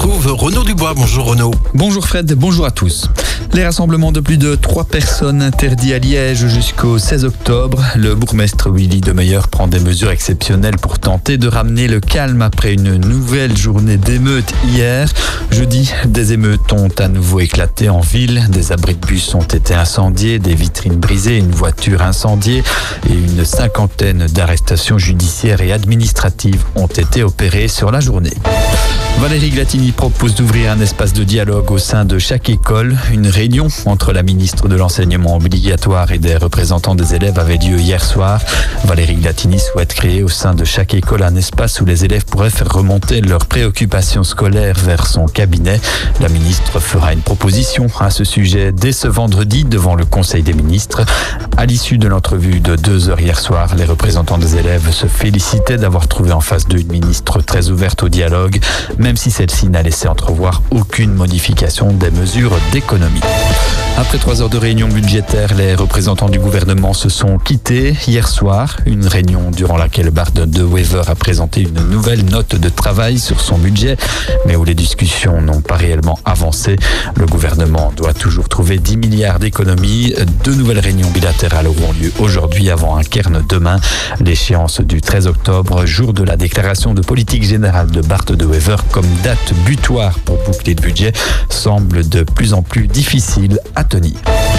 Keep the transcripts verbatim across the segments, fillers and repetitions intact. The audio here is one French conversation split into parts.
Trouve Renaud Dubois. Bonjour Renaud. Bonjour Fred, bonjour à tous. Les rassemblements de plus de trois personnes interdits à Liège jusqu'au seize octobre. Le bourgmestre Willy Demeyer prend des mesures exceptionnelles pour tenter de ramener le calme après une nouvelle journée d'émeutes hier. Jeudi, des émeutes ont à nouveau éclaté en ville. Des abris de bus ont été incendiés, des vitrines brisées, une voiture incendiée et une cinquantaine d'arrestations judiciaires et administratives ont été opérées sur la journée. Valérie Glatini propose d'ouvrir un espace de dialogue au sein de chaque école. Une réunion entre la ministre de l'enseignement obligatoire et des représentants des élèves avait lieu hier soir. Valérie Glatini souhaite créer au sein de chaque école un espace où les élèves pourraient faire remonter leurs préoccupations scolaires vers son cabinet. La ministre fera une proposition à ce sujet dès ce vendredi devant le Conseil des ministres. À l'issue de l'entrevue de deux heures hier soir, les représentants des élèves se félicitaient d'avoir trouvé en face d'eux une ministre très ouverte au dialogue, même si celle-ci n'a laissé entrevoir aucune modification des mesures d'économie. Après trois heures de réunion budgétaire, les représentants du gouvernement se sont quittés hier soir. Une réunion durant laquelle Bart De Wever a présenté une nouvelle note de travail sur son budget, mais où les discussions n'ont pas réellement avancé. Le gouvernement doit toujours trouver dix milliards d'économies. Deux nouvelles réunions bilatérales auront lieu aujourd'hui avant un cairn demain. L'échéance du treize octobre, jour de la déclaration de politique générale de Bart De Wever comme date butoir pour boucler le budget, semble de plus en plus difficile à tenir.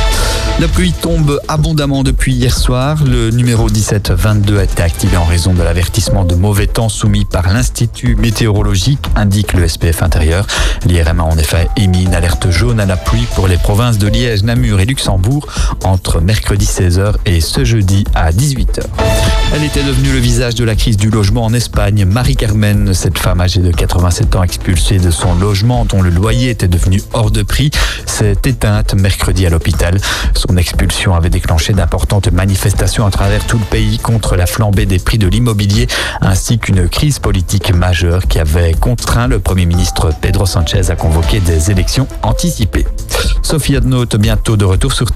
La pluie tombe abondamment depuis hier soir. Le numéro dix-sept vingt-deux a été activé en raison de l'avertissement de mauvais temps soumis par l'Institut météorologique, indique le S P F intérieur. L'I R M A a en effet émis une alerte jaune à la pluie pour les provinces de Liège, Namur et Luxembourg entre mercredi seize heures et ce jeudi à dix-huit heures. Elle était devenue le visage de la crise du logement en Espagne. Marie-Carmen, cette femme âgée de quatre-vingt-sept ans expulsée de son logement dont le loyer était devenu hors de prix, s'est éteinte mercredi à l'hôpital. Son expulsion avait déclenché d'importantes manifestations à travers tout le pays contre la flambée des prix de l'immobilier ainsi qu'une crise politique majeure qui avait contraint le Premier ministre Pedro Sánchez à convoquer des élections anticipées. Sophie Adnaut, bientôt de retour sur